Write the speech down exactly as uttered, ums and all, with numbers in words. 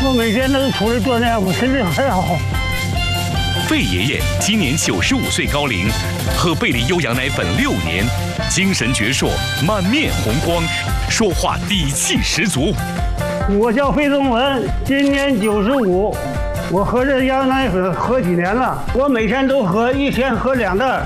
我每天都出来锻炼，我身体很好。 费爷爷今年九十五岁高龄，喝贝利优羊奶粉六年，精神矍铄，满面红光，说话底气十足。 我叫费宗文，今年九十五，我喝这羊奶粉喝几年了？我每天都喝，一天喝两袋。